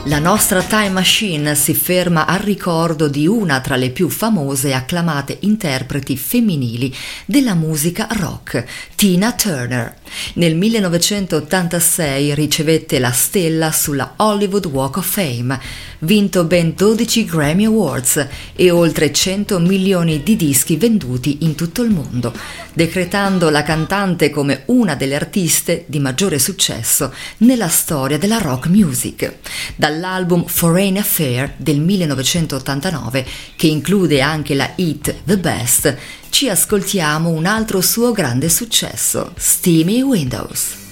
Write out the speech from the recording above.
La nostra Time Machine si ferma al ricordo di una tra le più famose e acclamate interpreti femminili della musica rock, Tina Turner. Nel 1986 ricevette la stella sulla Hollywood Walk of Fame, vinto ben 12 Grammy Awards e oltre 100 milioni di dischi venduti in tutto il mondo, decretando la cantante come una delle artiste di maggiore successo nella storia della rock music. Dall'album Foreign Affair del 1989, che include anche la hit The Best, ci ascoltiamo un altro suo grande successo, Steamy Windows.